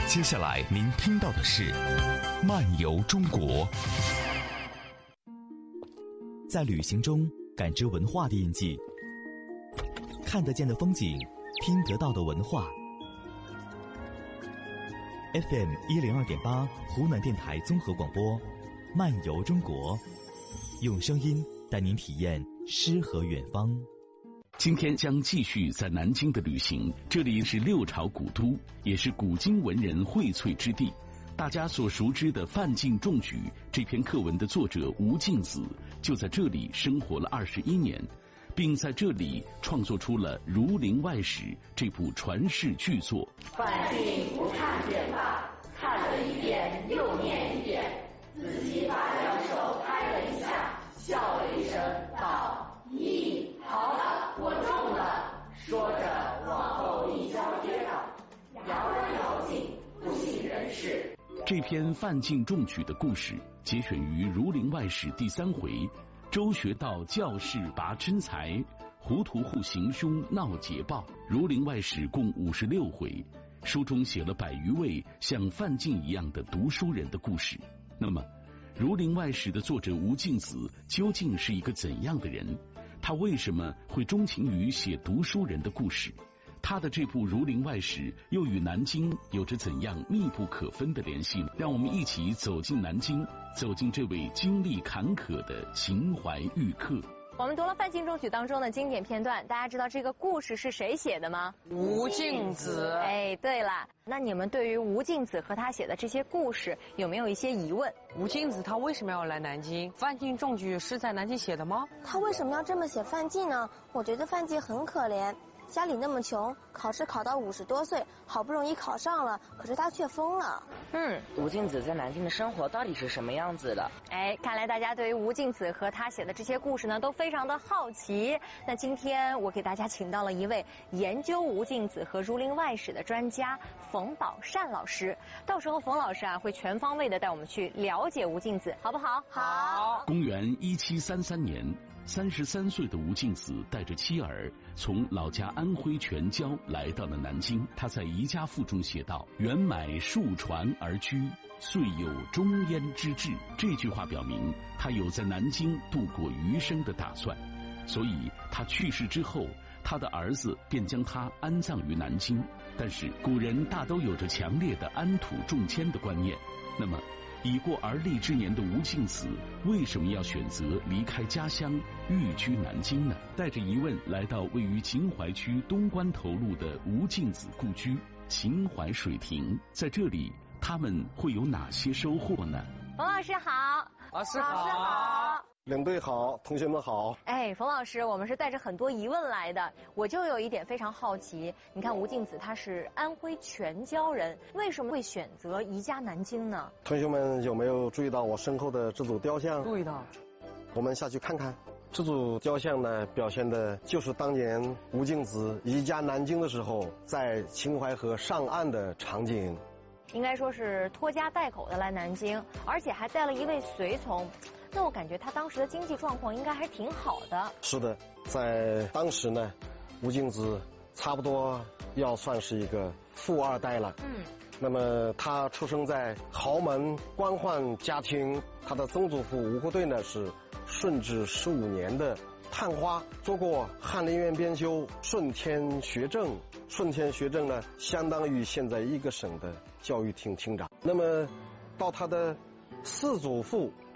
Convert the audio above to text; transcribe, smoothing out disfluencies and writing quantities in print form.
接下来您听到的是《漫游中国》。 在旅行中感知文化的印记，看得见的风景，听得到的文化。FM 102.8湖南电台综合广播，《漫游中国》，用声音带您体验诗和远方。 今天将继续在南京的旅行，这里是六朝古都，也是古今文人荟萃之地。大家所熟知的范进中举这篇课文的作者吴敬梓就在这里生活了21年，并在这里创作出了《儒林外史》这部传世巨作。 范进不看卷发，看了一遍又念一遍，仔细把两手拍了一下，笑了一声道：“咦，好了，我中了。”说着往后一交接道：“摇人摇颈，不省人事。” 这篇范进中举的故事节选于《儒林外史》第3回，周学道教士拔真才，糊涂户行凶闹捷报。《儒林外史》共56回，书中写了100余位像范进一样的读书人的故事。那么，《儒林外史》的作者吴敬梓究竟是一个怎样的人？他为什么会钟情于写读书人的故事？他的这部《儒林外史》又与南京有着怎样密不可分的联系呢？让我们一起走进南京，走进这位经历坎坷的秦淮玉客。 我们读了范进中举当中的经典片段，大家知道这个故事是谁写的吗？ 吴敬梓。 哎，对了，那你们对于吴敬梓和他写的这些故事有没有一些疑问？ 吴敬梓他为什么要来南京？范进中举是在南京写的吗？ 他为什么要这么写范进呢？我觉得范进很可怜。家里那么穷，考试考到50多岁，好不容易考上了，可是他却疯了。 吴敬梓在南京的生活到底是什么样子的？ 哎，看来大家对于吴敬梓和他写的这些故事呢，都非常的好奇。那今天我给大家请到了一位研究吴敬梓和《儒林外史》的专家冯宝善老师，到时候冯老师啊会全方位的带我们去了解吴敬梓，好不好？ 好。 公元1733年。33岁的吴敬梓带着妻儿从老家安徽全椒来到了南京。他在《宜家赋》中写道：“原买数船而居，遂有终焉之志。”这句话表明他有在南京度过余生的打算，所以他去世之后，他的儿子便将他安葬于南京。但是古人大都有着强烈的安土重迁的观念，那么已过而立之年的吴敬梓为什么要选择离开家乡寓居南京呢？带着疑问来到位于秦淮区东关头路的吴敬梓故居秦淮水亭，在这里他们会有哪些收获呢？ 冯老师好。 老师好。 领队好，同学们好。 哎，冯老师，我们是带着很多疑问来的。我就有一点非常好奇，你看吴敬梓他是安徽全椒人，为什么会选择移家南京呢？ 同学们有没有注意到我身后的这组雕像？ 注意到。 我们下去看看。这组雕像呢，表现的就是当年吴敬梓移家南京的时候，在秦淮河上岸的场景。 应该说是拖家带口的来南京，而且还带了一位随从。那我感觉他当时的经济状况应该还挺好的。 是的，在当时呢，吴敬梓差不多要算是一个富二代了。那么他出生在豪门官宦家庭，他的曾祖父吴国对呢是顺治15年的探花，做过翰林院编修、顺天学政。顺天学政呢，相当于现在一个省的教育厅厅长。那么到他的四祖父